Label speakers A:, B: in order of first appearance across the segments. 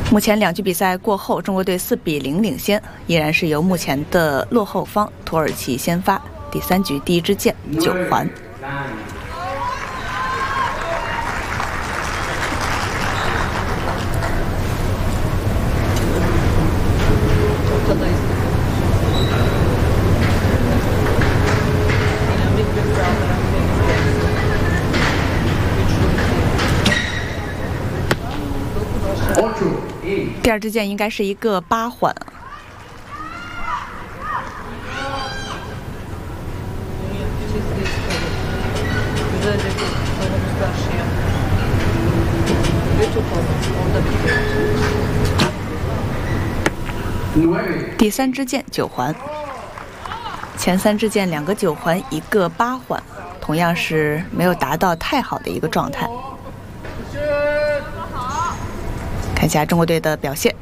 A: 目前2局比赛过后，中国队4比0领先，依然是由目前的落后方土耳其先发。第3局第1支箭9环。第2支箭应该是一个8环。第3支箭9环。前3支箭2个9环，1个8环，同样是没有达到太好的一个状态。看一下中国队的表现。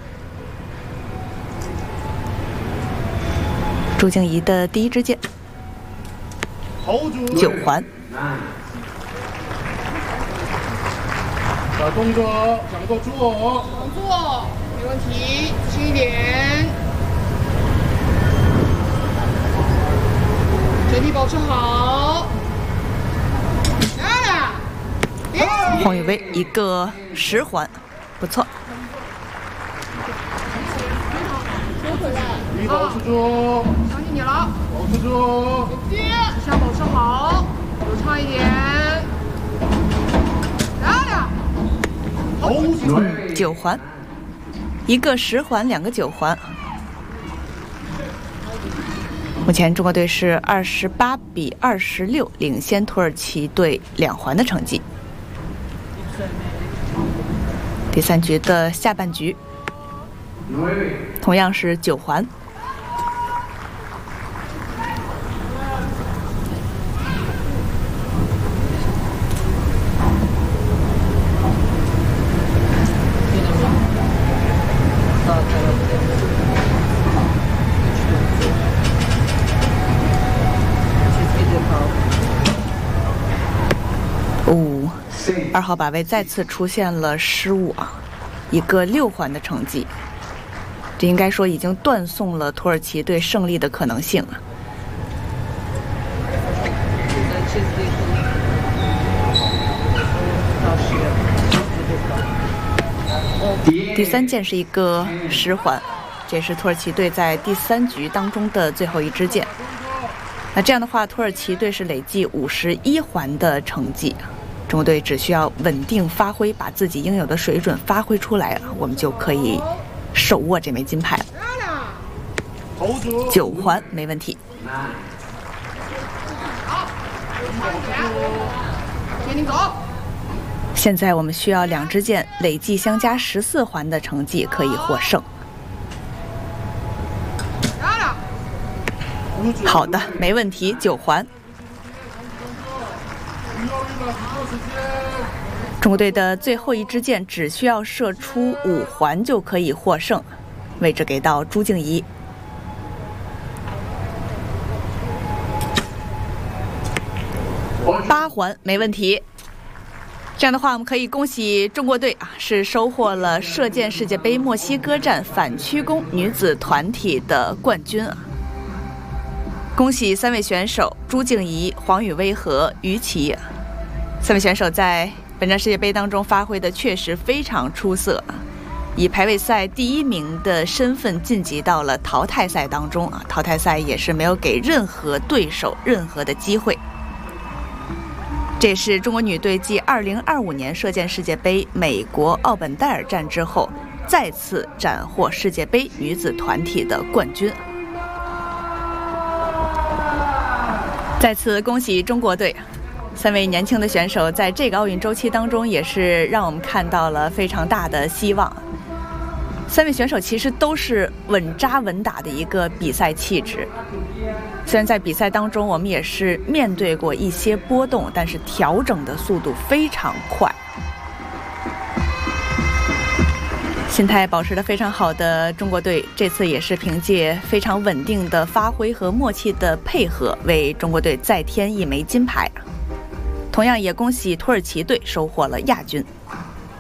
A: 朱静怡的第1支箭9环。
B: 动作，掌舵住，
C: 动作，没问题，轻一点，整体保持好。
A: 黄宇威1个10环，不错。
B: 保持住，
C: 相信你了，
B: 保持住，
C: 接，向保持好，流畅一点。
A: 9环，1个10环，2个9环。目前中国队是28比26领先土耳其队2环的成绩。第3局的下半局，同样是9环。2号靶位再次出现了失误啊，1个6环的成绩，这应该说已经断送了土耳其队胜利的可能性了。第3箭是1个10环，这是土耳其队在第3局当中的最后1支箭。那这样的话，土耳其队是累计51环的成绩。中国队只需要稳定发挥，把自己应有的水准发挥出来，我们就可以手握这枚金牌了。9环没问题。现在我们需要2支箭累计相加14环的成绩可以获胜。好的，没问题，9环。中国队的最后1支箭只需要射出5环就可以获胜，位置给到朱静怡。8环没问题。这样的话，我们可以恭喜中国队是收获了射箭世界杯墨西哥站反曲弓女子团体的冠军啊！恭喜3位选手朱静怡、黄宇威和于琦。3位选手在本站世界杯当中发挥的确实非常出色，以排位赛第1名的身份晋级到了淘汰赛当中啊！淘汰赛也是没有给任何对手任何的机会。这也是中国女队继2025年射箭世界杯美国奥本戴尔站之后，再次斩获世界杯女子团体的冠军。再次恭喜中国队！3位年轻的选手在这个奥运周期当中，也是让我们看到了非常大的希望。3位选手其实都是稳扎稳打的一个比赛气质。虽然在比赛当中我们也是面对过一些波动，但是调整的速度非常快。心态保持得非常好的中国队，这次也是凭借非常稳定的发挥和默契的配合，为中国队再添1枚金牌。同样也恭喜土耳其队收获了亚军。